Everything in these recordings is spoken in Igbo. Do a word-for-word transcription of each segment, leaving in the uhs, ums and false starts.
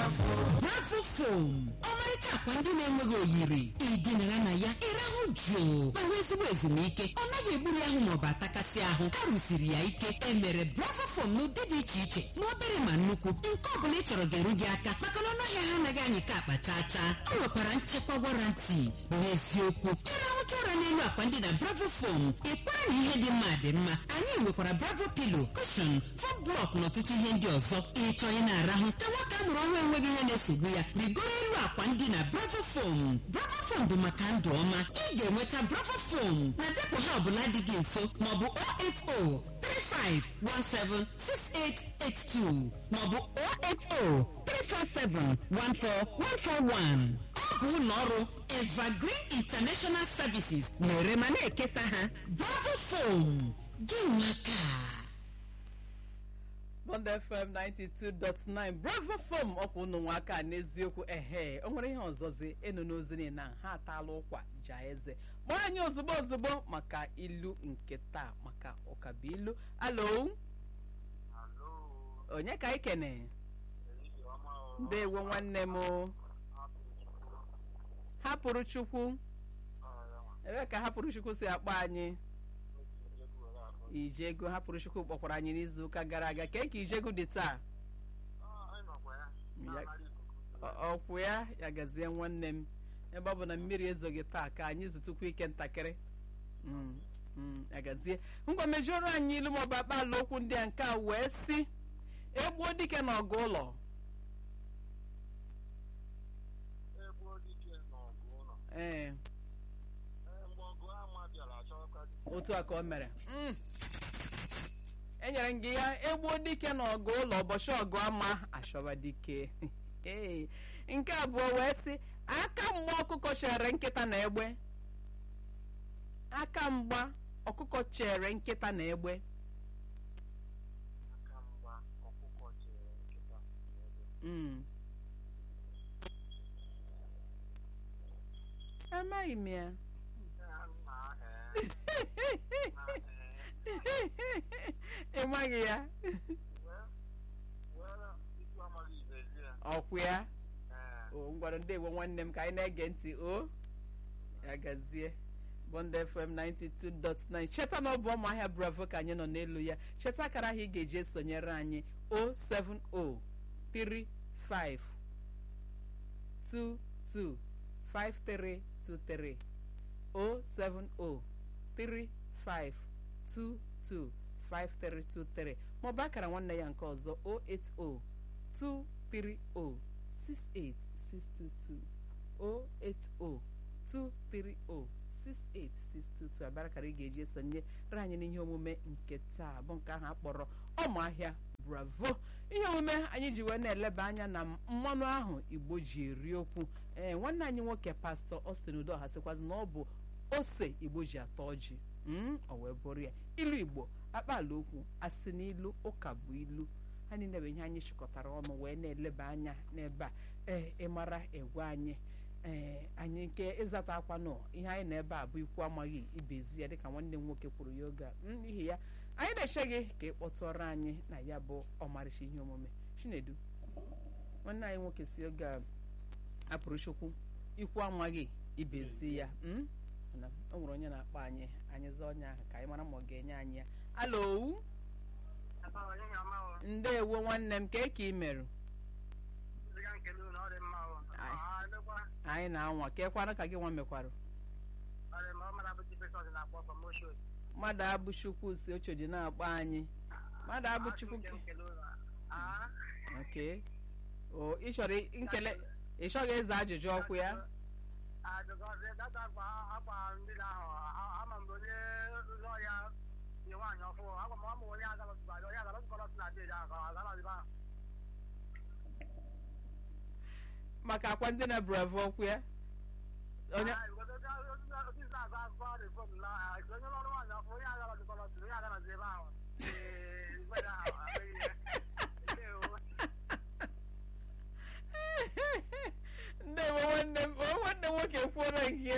Bravo Foam ọmarịcha akwa ndị na-enweghị oyiri idinara na ya ịrahụ jụụ ma nwee ezigbo ezumike ọ naghị egburu ahụ maọbụ atakasị ahụ a rụsiri ya ike emere Bravo Foam n'ụdị dị iche iche ma obere ma nnukwu nke ọ bụla ị chọrọ ga-eru gị aka maka na ọnụ ahịa ha anaghị anyị ka akpa chaa chaa ọ nwekwara nchekwa warranty n'eziokwu ịrahụcha ụra n'elu akwa ndị na Bravo Foam ịkwara na ihe dị mma dị mma anyị nwekwara Bravo Pillow, cushion, foam block na ọtụtụ ihe ndị ọzọ ịchọ ị na-arahụ ka nwata a mụrụ ọhụrụ enweghị ihe na-esogbu ya rigoro elu akwa ndị na Bravo Foam. Bravo Foam bụ maka ndụ ọma ị ga-enweta Bravo Foam na depụ ha ọbụla dị gị nso maọbụ zero eight zero three five one seven six eight eight two maọbụ zero eight zero three four seven one four one four one. Ọ bụ ụlọ ọrụ Evergreen International Services na-ere ma na-ekesa ha. Bravo Foam gị nwaka. Bond F M ninety-two point nine Bravo Foam ọkwa unu nwa aka n'eziokwu ehe o nwere ihe ọzọzi enu n'ozi na ha atala ụkwa ja eze gbaa anyị ozugbo ozugbo maka ilu nke taa maka ụkabuilu. Alo onye ka anyị kene? Ndewo nwanne m. Hapụrụ Chukwu ebe ka Hapụrụ Chukwu si akpọ anyị? Ijego Hapụrụ Chukwu kpọkwara anyị n'izu ụka gara aga ka ka Ijego dị taa ọkwụ ya ya gazie nwanne m ebe ọ bụ na mmiri ezoghị taa ka anyị zụtụkwu ike ntakịrị ya gazie ngwa mejọrọ anyị ilu maọbụ akpaala okwu ndị a nke a wee si egbuo dike na ọgụ ụlọ. Ee otu a ka o mere enyere m gị ya egbuo dike na ọgụ ụlọ ụbọchị ọgụ ama achọba dike. Nke abụọ wee sị aka mgba ọkụkọ chere nkịta na egbe. Aka mgba ọkụkọ chere nkịta na egbe. Amaghị m ya. Ị maghị ya? Ọkwụ ya? O ngwara ndewo nwanne m ka anyị na-ege ntị o ya gazie. Bond F M ninety-two point nine cheta na ọ bụ ụmụahịa Bravo ka anyị nọ n'elu ya. Cheta akara ahụ ị ga-eji esonyere anyị zero seven zero three five two two five three two three zero seven zero three five two two five three two three maọbụ akara nwanne ya nke ọzọ zero eight zero two three zero six eight six two two zero eight zero two three zero six eight six two two abarakara ị ga-eji esonyere anyị n'ihe omume nke taa bụ nke ahụ akpọrọ ụmụahịa Bravo. Ihe omume anyị ji wee na-eleba anya na mmanụ ahụ Igbo ji eri okwu. Ee nwanne anyị nwoke Pastọ Austin Udoha sịkwazi na ọ bụ ose Igbo ji atọ ọjị o wee bụrụ ya ilu Igbo akpaala okwu asị n'ilu ụka bụ ilu. Ha niile bụ ihe anyị chịkọtara ọnụ wee na-eleba anya n'ebe a ee ịmara egwe anyị ee anyị nke ịzata akwa nọ ihe anyị na ebe a bụ ikwu amaghị ibezi ya dịka nwanne m nwoke kwuru ya oge a n'ihi ya anyị na-eche gị ka ị kpọtụọrọ anyị na ya bụ ọmarịcha ihe omume. Chinedu nwanne anyị nwoke si oge a Hapụrụ Chukwu ikwu amaghị ibezi ya o nwere onye na-akpọ anyị anyị zaa onye ahụ ka anyị mara ma ọ ga-enye anyị ya. Alo ndewo nwanne m ka eke ị merụ? Anyị na-anwa ka ekwana ka gị nwa mekwarụ. Mmadụ Abụchukwu si Ochodi na-akpọ anyị. Mmadụ Abụchukwu okay o ị chọrọ nkele ị chọghị ịza ajụjụ ọkụ ya? Maka akwa ndị na Bravo ọkụ ya? Onye ndewo nwanne m nwanne m nwoke kwuoro nke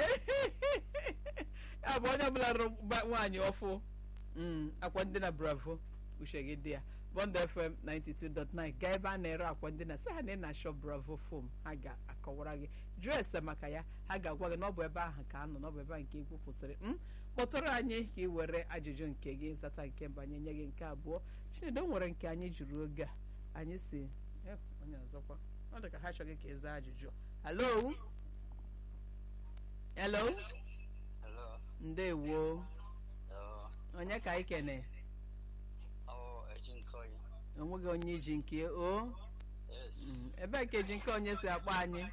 ya bụ onye ọbụla rụrụ nwaanyị ọfụ akwa ndị na Bravo uche gị dị ya Bond F M ninety-two dot nine gaa ebe a na-ere akwa ndina sị ha na ị na-achọ Bravo Foam ha ga-akọwara gị jụọ ese maka ya ha ga-agwa gị na ọ bụ ebe ahụ ka a nọ n'ọbụ ebe ahụ nke egwu kwụsịrị m kpọtụrụ anyị ka ị were ajụjụ nke gị zata nke mbụ anyị nye gị nke abụọ Chinedu nwere nke anyị jụrụ oge a anyị si onye ọzọkwa ọ dị ka ha chọghị ka ịza ajụjụ hello hello ndewo onye ka anyị kene onweghị onye iji nke o ebe ka eji nke onye si akpọ anyị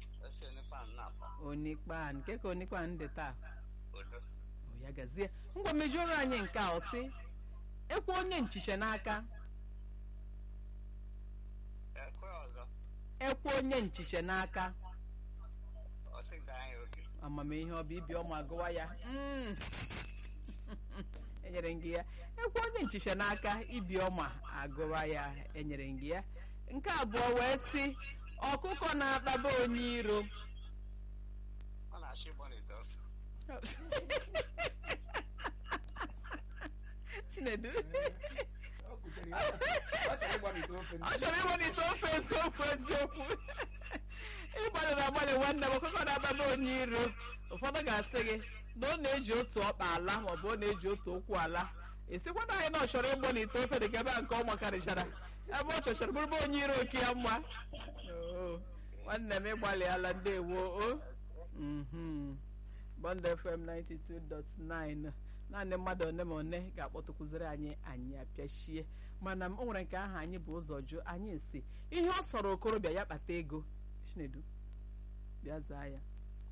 onikpan nke ka onikpan dị taa ya gazie ngwa mejụrụ anyị nke a ọsị ekwe onye nchiche n'aka ekwe onye nchiche n'aka amamihe ọ bụ ibi ọma agụwa ya enyere gị ya ekwe onye nchiche n'aka ibi ọma agụwa ya enyere gị ya nke abụọ wee sị ọkụkọ na-akpaba onye iro Chinedu ọ chọrọ ịgbanite ofe eziokwu eziokwu ịgbalịrị agbalị nwanne m ọkụkọ na-akpaba onye iro ụfọdụ ga-asị gị na ọ na-eji otu ọkpa ala maọbụ ọ na-eji otu ụkwụ ala esikwana anyị na ọ chọrọ ịgbanite ofe dị ka ebe a nke ọ makarịchara ebe ọ chọchara bụrụba onye iro oke ya mma nwanne m ịgbalịala ndewo o Bond F M ninety-two dot nine naanị mmadụ one ma one ga-akpọtụkụziri anyị anyị apịachie mana m o nwere nke ahụ anyị bụ ụzọ jụ anyị si ihe ọ sọrọ okorobịa ya kpata ego Chinedu bịa zaa ya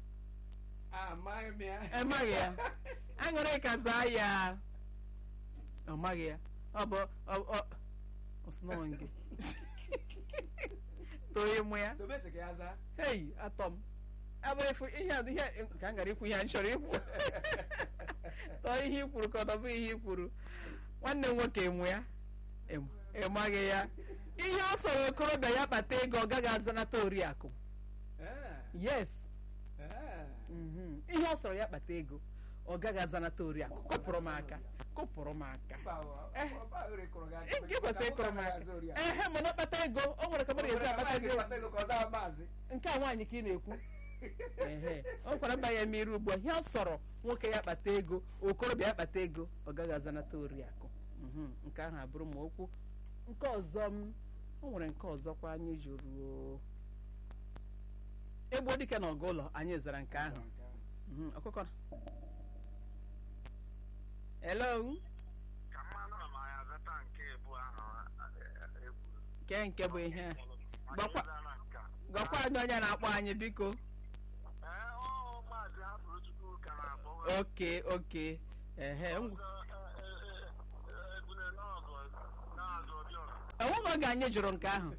amaghị ya aṅụrị ka zaa ya ọ maghị ya ọ bụ ọsụnọ gị toye mụ ya hei atọ m abụghị ihe ihe ka m gara ikwu ihe a chọrọ ikwu tọọ ihe i kwuru ka ọ bụ ihe i kwuru nwanne m nwoke enwe ya ịmaghị ya ihe ọ sọrọ okorobịa ya kpata ego ọ gaghị azanata oriakụ yes ihe ọ sọrọ ya kpata ego ọ gaghị azanata oriakụ kụpụrụ m aka kụpụrụ m aka nke kwesịrị ịkụrụ m aka ehe mana ọkpata ego o nwere ka mmadụ ezi akpata ego nke a nwaanyị ka ị na-ekwu ehe ọ nkwara mba ya mmiri ugbu a ihe ọ sọrọ nwoke ya kpata ego okorobịa ya kpata ego ọ gaghị azanata oriakụ nke ahụ abụrụ ma okwu nke ọzọ m o nwere nke ọzọkwa anyị jụrụ egbo dike na ọgụ ụlọ anyị zara nke ahụ ọkụkọ hello nke nke bụ ihe a gwakwa anyị onye na-akpọ anyị biko oke oke ehe enweghị oge anyị jụrụ nke ahụ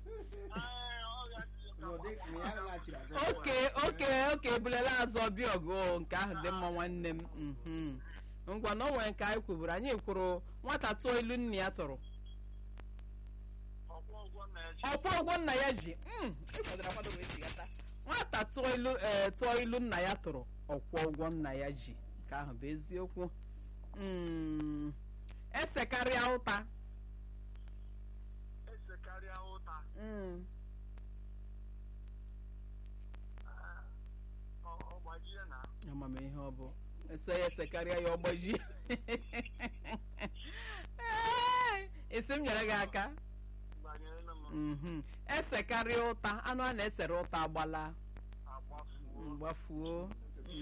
oke oke oke ebulela azụ ọbịa ọgụ nke ahụ dị mma nwanne m ngwa na o nwere nke anyị kwuburu anyị kwuru nwata tụọ ilu nna ya tụrụ ọkwọ ụgwọ nna ya ji nwata tụọ ilu tụọ ilu nna ya tụrụ ọkwọ ụgwọ nna ya ji nke ahụ bụ eziokwu esekarịa ụta amamihe ọ bụ ese ya esekarịa ya ọgbajie isi m nyere gị aka esekarịa ụta anụ a na-esere ụta agbala mgbafuo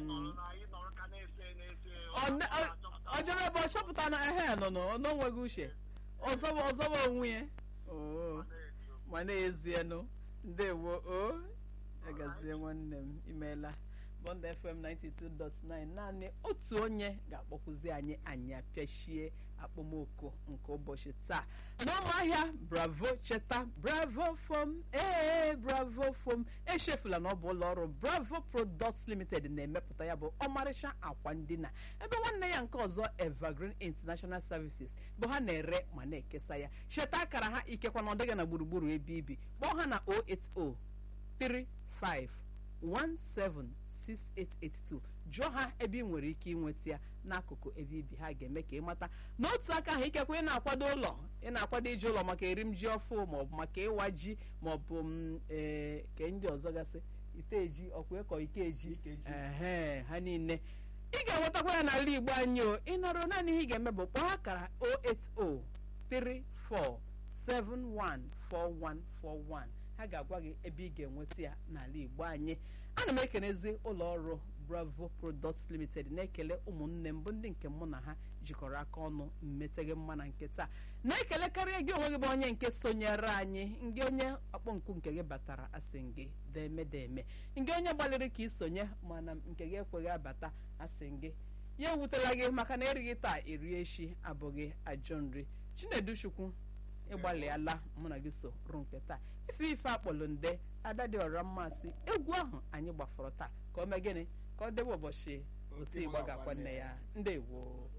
ọ jere ebe ọ chọpụta na ehe nọ n'onweghị uche ọzọba ọzọba onwe ya ma na-ezienụ ndewo o agazie nwanne m imeela Bond F M ninety-two dot nine naanị otu onye ga-akpọkwuzi anyị anyị apịachie akpọmoko nke ụbọchị taa n'ọmụahịa Bravo cheta Bravo Foam ee Bravo Foam echefula na ọ bụ ụlọ ọrụ Bravo Products Limited na-emepụta ya bụ ọmarịcha akwa ndina ebe nwanne ya nke ọzọ Evergreen International Services bụ ha na-ere ma na-ekesa ya cheta akara ha ikekwa na ọ dịghị na gburugburu ebe ibi kpọọ ha na zero eight zero three five one seven six eight eight two jụọ ha ebe ị nwere ike inweta ya n'akụkụ ebe ibi ha ga-eme ka ị mata n'otu aka ahụ ikekwe ị na-akwado ụlọ ị na-akwado iji ụlọ maka erim ji ọfụ maọbụ maka ịwa ji maọbụ ee ke ndị ọzọ gasị iteji ọkwa ịkọ ikeji ehe ha niile ị ga-enwetakwa ya n'ala Igbo anyị o ị nọrọ naanị ihe ị ga-eme bụ kpọọ akara zero eight zero three four seven one four one four one ha ga-agwa gị ebe ị ga-enweta ya n'ala Igbo anyị. Ana m ekenezi ụlọ ọrụ Bravo Products Limited na-ekele ụmụnne m bụ ndị nke mụ na ha jikọrọ aka ọnụ mmeteghe mma na nke taa na-ekele karịa gị onwe gị bụ onye nke sonyere anyị ngị onye ọkpọnku nke gị batara asị gị deme deme ngị onye gbalịrị ka isonye mana nke gị ekweghị abata asị gị ya ewutela gị maka na erighị taa erie echi abụghị ajọ nri. Chinedu Chukwu ịgbalịala mụ na gị so rụ nke taa ife ife akpọlụ nde ada dị ọra mmasị egwu ahụ anyị gbafọrọ taa ka o mee gịnị ka ọ debe ụbọchị otu Igbo gakwa nne ya ndewo.